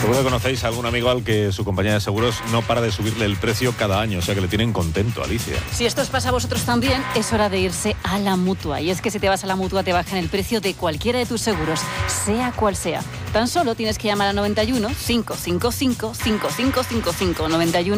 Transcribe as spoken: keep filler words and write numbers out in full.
Seguro que conocéis a algún amigo al que su compañía de seguros no para de subirle el precio cada año, o sea que le tienen contento, Alicia. Si esto os pasa a vosotros también, es hora de irse a la Mutua. Y es que si te vas a la Mutua te bajan el precio de cualquiera de tus seguros, sea cual sea. Tan solo tienes que llamar a noventa y uno, cinco cinco cinco, cinco cinco cinco cinco, noventa y uno